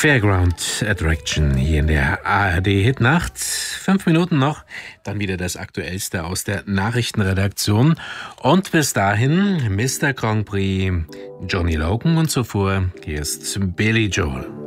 Fairground Attraction hier in der ARD-Hitnacht. 5 Minuten noch, dann wieder das Aktuellste aus der Nachrichtenredaktion. Und bis dahin Mr. Grand Prix Johnny Logan und zuvor hier ist Billy Joel.